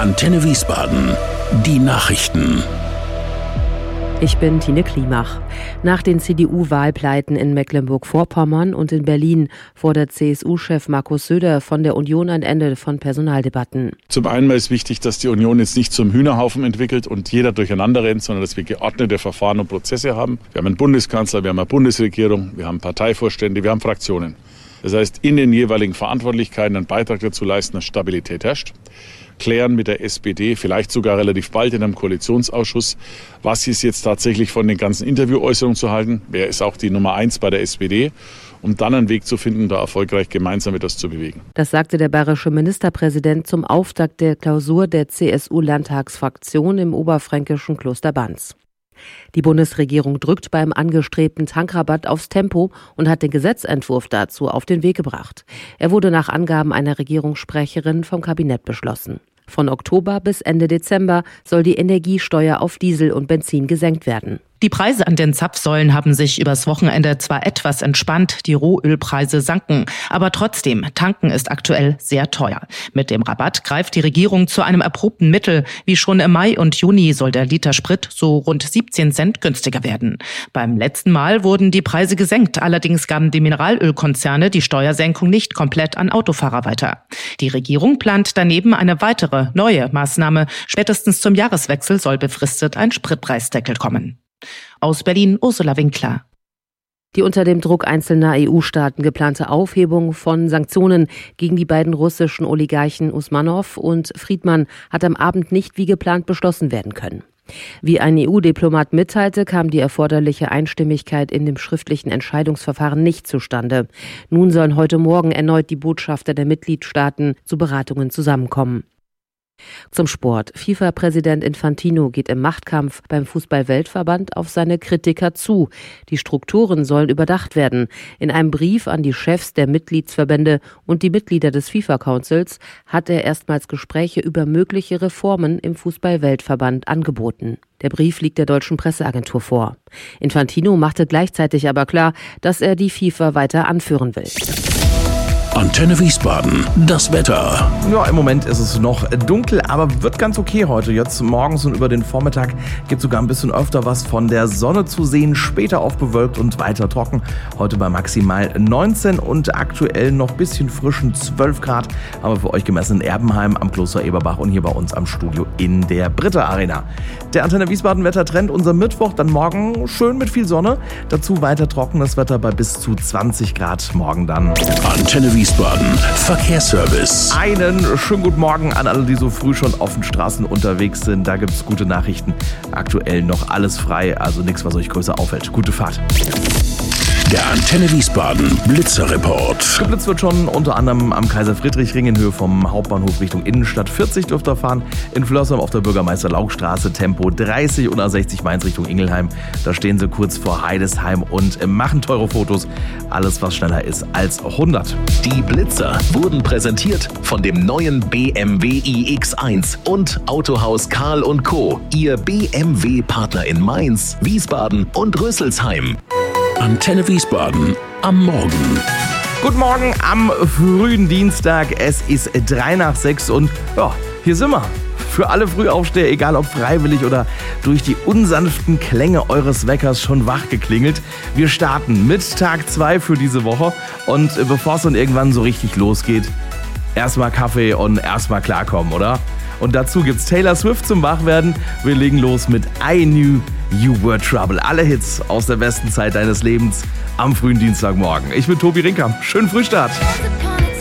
Antenne Wiesbaden. Die Nachrichten. Ich bin Tine Klimach. Nach den CDU-Wahlpleiten in Mecklenburg-Vorpommern und in Berlin fordert CSU-Chef Markus Söder von der Union ein Ende von Personaldebatten. Zum einen ist wichtig, dass die Union jetzt nicht zum Hühnerhaufen entwickelt und jeder durcheinander rennt, sondern dass wir geordnete Verfahren und Prozesse haben. Wir haben einen Bundeskanzler, wir haben eine Bundesregierung, wir haben Parteivorstände, wir haben Fraktionen. Das heißt, in den jeweiligen Verantwortlichkeiten einen Beitrag dazu leisten, dass Stabilität herrscht. Klären mit der SPD, vielleicht sogar relativ bald in einem Koalitionsausschuss, was ist jetzt tatsächlich von den ganzen Interviewäußerungen zu halten, wer ist auch die Nummer 1 bei der SPD, um dann einen Weg zu finden, da erfolgreich gemeinsam etwas zu bewegen. Das sagte der bayerische Ministerpräsident zum Auftakt der Klausur der CSU-Landtagsfraktion im oberfränkischen Kloster Banz. Die Bundesregierung drückt beim angestrebten Tankrabatt aufs Tempo und hat den Gesetzentwurf dazu auf den Weg gebracht. Er wurde nach Angaben einer Regierungssprecherin vom Kabinett beschlossen. Von Oktober bis Ende Dezember soll die Energiesteuer auf Diesel und Benzin gesenkt werden. Die Preise an den Zapfsäulen haben sich übers Wochenende zwar etwas entspannt, die Rohölpreise sanken, aber trotzdem, tanken ist aktuell sehr teuer. Mit dem Rabatt greift die Regierung zu einem erprobten Mittel. Wie schon im Mai und Juni soll der Liter Sprit so rund 17 Cent günstiger werden. Beim letzten Mal wurden die Preise gesenkt, allerdings gaben die Mineralölkonzerne die Steuersenkung nicht komplett an Autofahrer weiter. Die Regierung plant daneben eine weitere, neue Maßnahme. Spätestens zum Jahreswechsel soll befristet ein Spritpreisdeckel kommen. Aus Berlin Ursula Winkler. Die unter dem Druck einzelner EU-Staaten geplante Aufhebung von Sanktionen gegen die beiden russischen Oligarchen Usmanow und Friedmann hat am Abend nicht wie geplant beschlossen werden können. Wie ein EU-Diplomat mitteilte, kam die erforderliche Einstimmigkeit in dem schriftlichen Entscheidungsverfahren nicht zustande. Nun sollen heute Morgen erneut die Botschafter der Mitgliedstaaten zu Beratungen zusammenkommen. Zum Sport. FIFA-Präsident Infantino geht im Machtkampf beim Fußball-Weltverband auf seine Kritiker zu. Die Strukturen sollen überdacht werden. In einem Brief an die Chefs der Mitgliedsverbände und die Mitglieder des FIFA-Councils hat er erstmals Gespräche über mögliche Reformen im Fußball-Weltverband angeboten. Der Brief liegt der deutschen Presseagentur vor. Infantino machte gleichzeitig aber klar, dass er die FIFA weiter anführen will. Antenne Wiesbaden, das Wetter. Ja, im Moment ist es noch dunkel, aber wird ganz okay heute. Jetzt morgens und über den Vormittag gibt es sogar ein bisschen öfter was von der Sonne zu sehen. Später auch bewölkt und weiter trocken. Heute bei maximal 19 und aktuell noch ein bisschen frischen 12 Grad. Haben wir für euch gemessen in Erbenheim am Kloster Eberbach und hier bei uns am Studio in der Britta Arena. Der Antenne Wiesbaden Wettertrend, unser Mittwoch, dann morgen schön mit viel Sonne. Dazu weiter trockenes Wetter bei bis zu 20 Grad morgen dann. Antenne Wiesbaden Verkehrsservice. Einen schönen guten Morgen an alle, die so früh schon auf den Straßen unterwegs sind. Da gibt es gute Nachrichten. Aktuell noch alles frei, also nichts, was euch größer auffällt. Gute Fahrt. Der Antenne Wiesbaden Blitzerreport. Geblitzt wird schon unter anderem am Kaiser-Friedrich-Ring in Höhe vom Hauptbahnhof Richtung Innenstadt. 40 dürft ihr fahren. In Flörsheim auf der Bürgermeister-Lauch-Straße Tempo 30 und A60 Mainz Richtung Ingelheim. Da stehen sie kurz vor Heidesheim und machen teure Fotos. Alles, was schneller ist als 100. Die Blitzer wurden präsentiert von dem neuen BMW iX1 und Autohaus Karl & Co. Ihr BMW-Partner in Mainz, Wiesbaden und Rüsselsheim. Antenne Wiesbaden am Morgen. Guten Morgen am frühen Dienstag. Es ist 5:03 und ja, hier sind wir. Für alle Frühaufsteher, egal ob freiwillig oder durch die unsanften Klänge eures Weckers schon wach geklingelt. Wir starten mit Tag 2 für diese Woche und bevor es dann irgendwann so richtig losgeht, erstmal Kaffee und erstmal klarkommen, oder? Und dazu gibt's Taylor Swift zum Wachwerden. Wir legen los mit I Knew You Were Trouble. Alle Hits aus der besten Zeit deines Lebens am frühen Dienstagmorgen. Ich bin Tobi Rinker. Schönen Frühstart.